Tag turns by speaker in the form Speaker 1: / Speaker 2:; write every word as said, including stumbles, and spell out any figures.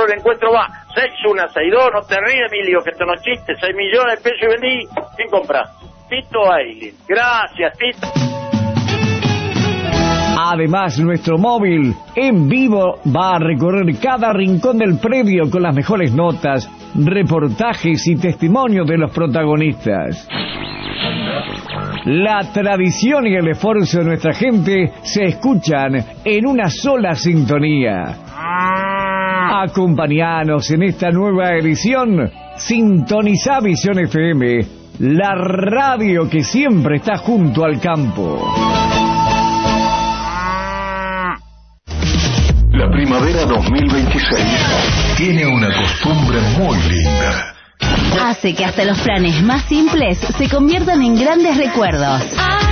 Speaker 1: solo el encuentro va seis uno, seis dos, no te ríes, Emilio, que esto no es chiste, seis millones de pesos y vendí. ¿Quién compra? Tito Ailin. Gracias, Tito.
Speaker 2: Además, nuestro móvil en vivo va a recorrer cada rincón del predio con las mejores notas, reportajes y testimonios de los protagonistas. La tradición y el esfuerzo de nuestra gente se escuchan en una sola sintonía. Acompáñanos en esta nueva edición. Sintoniza Visión F M, la radio que siempre está junto al campo.
Speaker 3: La primavera dos mil veintiséis tiene una costumbre muy linda.
Speaker 4: Hace que hasta los planes más simples se conviertan en grandes recuerdos.